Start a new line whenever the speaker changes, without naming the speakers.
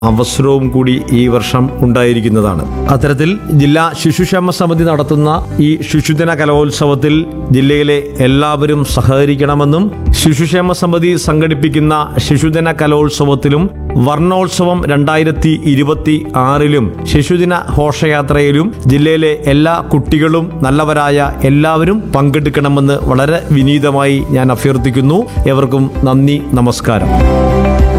അവസരവും കൂടി ഈ വർഷം ഉണ്ടായിരിക്കുന്നതാണ്. അത്തരത്തിൽ ജില്ലാ ശിശുക്ഷേമ സമിതി നടത്തുന്ന ഈ ശിശുദിന കലോത്സവത്തിൽ ജില്ലയിലെ എല്ലാവരും സഹകരിക്കണമെന്നും ശിശുക്ഷേമ സമിതി സംഘടിപ്പിക്കുന്ന ശിശുദിന കലോത്സവത്തിലും വർണ്ണോത്സവം 2026 ശിശുദിന ഘോഷയാത്രയിലും ജില്ലയിലെ എല്ലാ കുട്ടികളും നല്ലവരായ എല്ലാവരും പങ്കെടുക്കണമെന്ന് വളരെ വിനീതമായി ഞാൻ അഭ്യർത്ഥിക്കുന്നു. എവർക്കും നന്ദി, നമസ്കാരം.